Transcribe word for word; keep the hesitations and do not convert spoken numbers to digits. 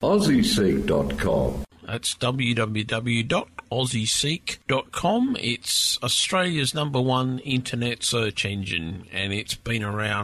aussie seek dot com. That's w w w dot aussie seek dot com. It's Australia's number one internet search engine, and it's been around